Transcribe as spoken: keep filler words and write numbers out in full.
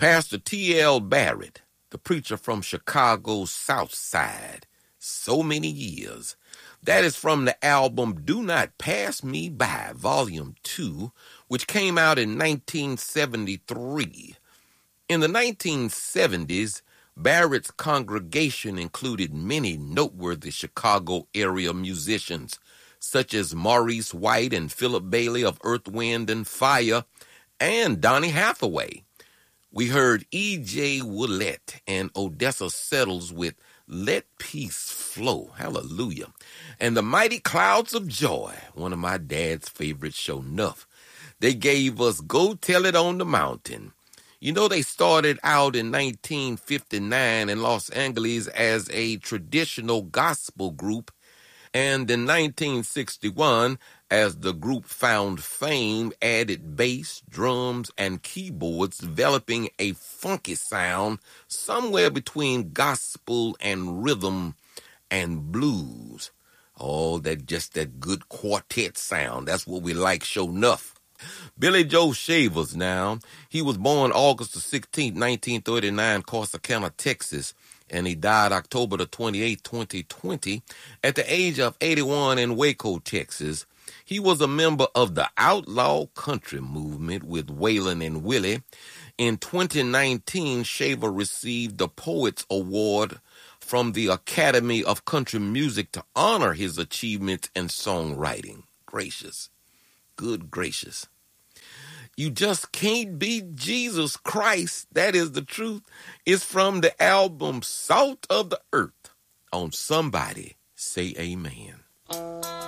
Pastor T L Barrett, the preacher from Chicago's South Side, so many years. That is from the album Do Not Pass Me By, Volume two, which came out in nineteen seventy-three. In the nineteen seventies, Barrett's congregation included many noteworthy Chicago area musicians, such as Maurice White and Philip Bailey of Earth, Wind and Fire, and Donny Hathaway. We heard E J Willette and Odessa Settles with Let Peace Flow, hallelujah, and the Mighty Clouds of Joy, one of my dad's favorite show, Nuff. They gave us Go Tell It on the Mountain. You know, they started out in nineteen fifty-nine in Los Angeles as a traditional gospel group, and in nineteen sixty-one, as the group found fame, added bass, drums, and keyboards, developing a funky sound somewhere between gospel and rhythm and blues. Oh, that just that good quartet sound. That's what we like, sure enough. Billy Joe Shavers now. He was born August the sixteenth, nineteen thirty-nine, Corsicana, Texas, and he died October the twenty-eighth, twenty twenty, at the age of eighty-one in Waco, Texas. He was a member of the outlaw country movement with Waylon and Willie. In twenty nineteen, Shaver received the Poets Award from the Academy of Country Music to honor his achievements in songwriting. Gracious. Good gracious. You Just Can't Beat Jesus Christ, that is the truth, is from the album Salt of the Earth. On Somebody Say Amen.